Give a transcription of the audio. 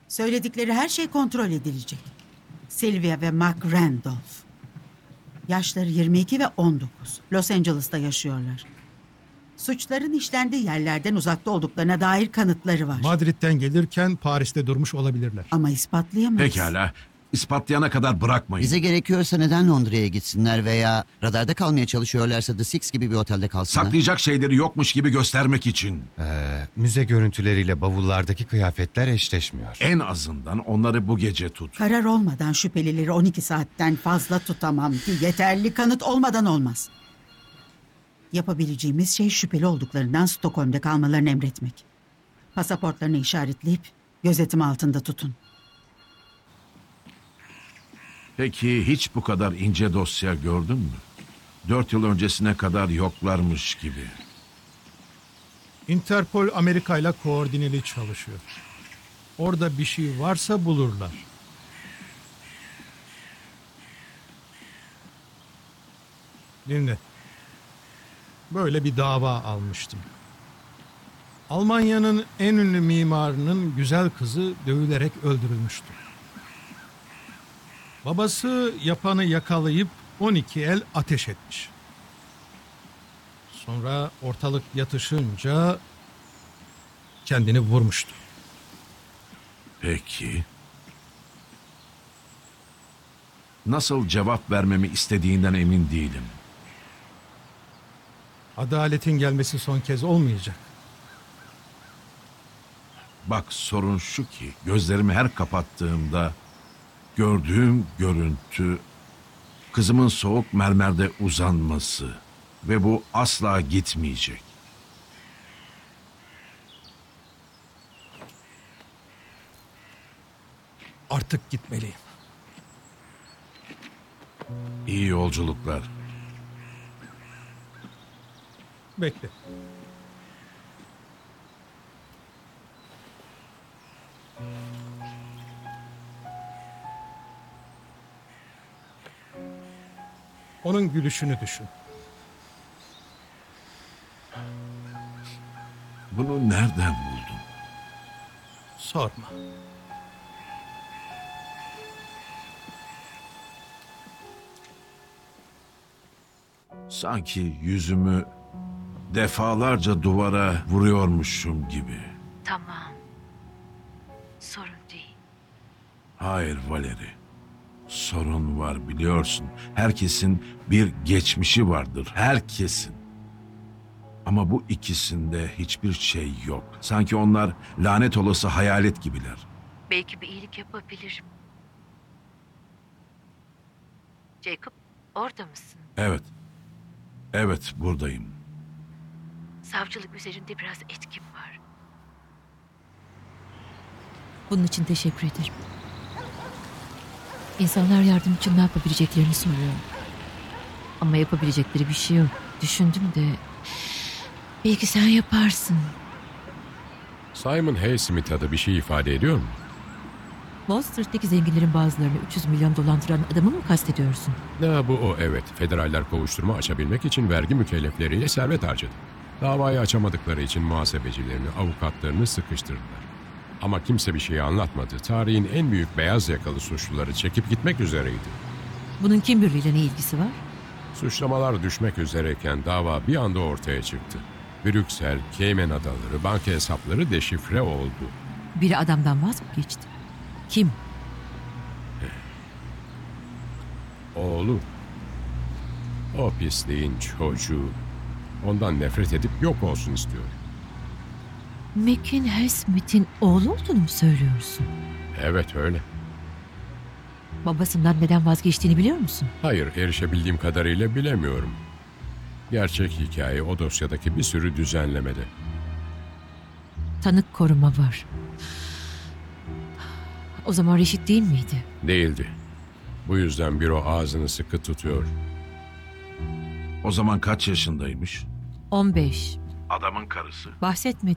Söyledikleri her şey kontrol edilecek. Sylvia ve Mark Randolph. Yaşları 22 ve 19. Los Angeles'ta yaşıyorlar. Suçların işlendiği yerlerden uzakta olduklarına dair kanıtları var. Madrid'den gelirken Paris'te durmuş olabilirler. Ama ispatlayamayız. Pekala. İspatlayana kadar bırakmayın. Bize gerekiyorsa neden Londra'ya gitsinler veya radarda kalmaya çalışıyorlarsa The Six gibi bir otelde kalsınlar? Saklayacak şeyleri yokmuş gibi göstermek için. Müze görüntüleriyle bavullardaki kıyafetler eşleşmiyor. En azından onları bu gece tut. Karar olmadan şüphelileri 12 saatten fazla tutamam ki yeterli kanıt olmadan olmaz. Yapabileceğimiz şey şüpheli olduklarından Stockholm'da kalmalarını emretmek. Pasaportlarını işaretleyip gözetim altında tutun. Peki hiç bu kadar ince dosya gördün mü? 4 yıl öncesine kadar yoklarmış gibi. Interpol Amerika ile koordineli çalışıyor. Orada bir şey varsa bulurlar. Dinle. Böyle bir dava almıştım. Almanya'nın en ünlü mimarının güzel kızı dövülerek öldürülmüştü. Babası yapanı yakalayıp 12 el ateş etmiş. Sonra ortalık yatışınca kendini vurmuştu. Peki. Nasıl cevap vermemi istediğinden emin değilim. Adaletin gelmesi son kez olmayacak. Bak sorun şu ki gözlerimi her kapattığımda gördüğüm görüntü kızımın soğuk mermerde uzanması ve bu asla gitmeyecek. Artık gitmeliyim. İyi yolculuklar. Bekle. Onun gülüşünü düşün. Bunu nereden buldun? Sorma. Sanki yüzümü defalarca duvara vuruyormuşum gibi. Tamam. Sorun değil. Hayır Valeri. Sorun var biliyorsun. Herkesin bir geçmişi vardır. Herkesin. Ama bu ikisinde hiçbir şey yok. Sanki onlar lanet olası hayalet gibiler. Belki bir iyilik yapabilirim. Jacob, orada mısın? Evet. Evet buradayım. Savcılık üzerinde biraz etkim var. Bunun için teşekkür ederim. İnsanlar yardım için ne yapabileceklerini soruyor. Ama yapabilecekleri bir şey yok. Düşündüm de belki sen yaparsın. Simon Haysmith adı bir şey ifade ediyor mu? Wall Street'teki zenginlerin bazılarını 300 milyon dolandıran adamı mı kastediyorsun? Ne bu o evet. Federaller kovuşturma açabilmek için vergi mükellefleriyle servet harcadı. Davayı açamadıkları için muhasebecilerini, avukatlarını sıkıştırdılar. Ama kimse bir şey anlatmadı. Tarihin en büyük beyaz yakalı suçluları çekip gitmek üzereydi. Bunun Kimberly ile ne ilgisi var? Suçlamalar düşmek üzereyken dava bir anda ortaya çıktı. Brüksel, Cayman Adaları, banka hesapları deşifre oldu. Biri adamdan vaz mı geçti? Kim? Oğlu. O pisliğin çocuğu. Ondan nefret edip yok olsun istiyor. Mackin Haysmith'in oğlu olduğunu mu söylüyorsun? Evet öyle. Babasından neden vazgeçtiğini biliyor musun? Hayır, erişebildiğim kadarıyla bilemiyorum. Gerçek hikaye o dosyadaki bir sürü düzenlemede. Tanık koruma var. O zaman reşit değil miydi? Değildi. Bu yüzden büro ağzını sıkı tutuyor. O zaman kaç yaşındaymış? 15. Adamın karısı. Bahsetmedi.